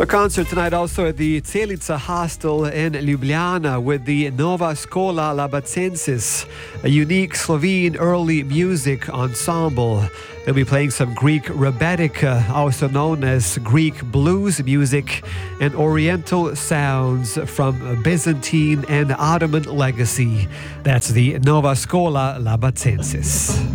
A concert tonight also at the Celica Hostel in Ljubljana with the Nova Scola Labacensis, a unique Slovene early music ensemble. They'll be playing some Greek Rebetica, also known as Greek blues music, and Oriental sounds from Byzantine and Ottoman legacy. That's the Nova Scola Labacensis.